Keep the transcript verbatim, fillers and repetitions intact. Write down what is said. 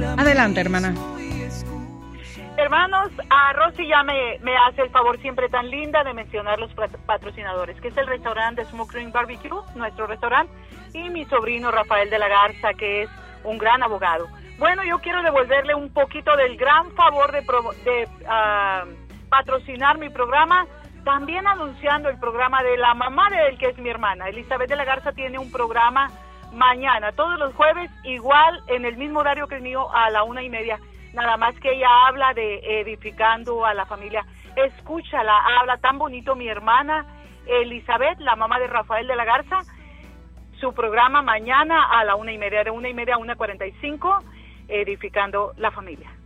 Adelante, hermana. Hermanos, a Rosy ya me, me hace el favor siempre tan linda de mencionar los patrocinadores, que es el restaurante Smoke Ring Barbecue, nuestro restaurante, y mi sobrino Rafael de la Garza, que es un gran abogado. Bueno, yo quiero devolverle un poquito del gran favor de, pro, de uh, patrocinar mi programa, también anunciando el programa de la mamá de él, que es mi hermana. Elizabeth de la Garza tiene un programa mañana, todos los jueves, igual en el mismo horario que el mío, a la una y media. Nada más que ella habla de edificando a la familia. Escúchala, habla tan bonito mi hermana Elizabeth, la mamá de Rafael de la Garza. Su programa mañana a la una y media, de una y media a una cuarenta y cinco, edificando la familia.